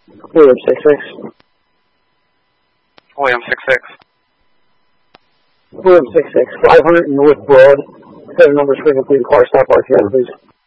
William 66. William 66. William 66, 500 North Broad. Set of numbers for complete car stop RTO, please.